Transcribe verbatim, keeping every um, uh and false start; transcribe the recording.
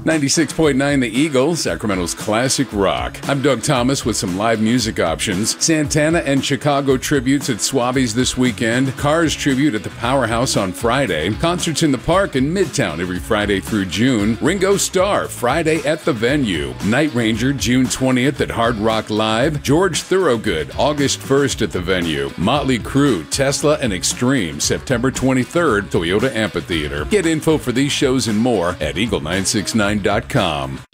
ninety-six point nine The Eagle, Sacramento's classic rock. I'm Doug Thomas with some live music options. Santana and Chicago tributes at Swabby's this weekend. Cars tribute at the Powerhouse on Friday. Concerts in the Park in Midtown every Friday through June. Ringo Starr, Friday at the Venue. Night Ranger, June twentieth at Hard Rock Live. George Thorogood, August first at the Venue. Motley Crue, Tesla and Extreme, September twenty-third, Toyota Amphitheater. Get info for these shows and more at eagle nine six nine dot com.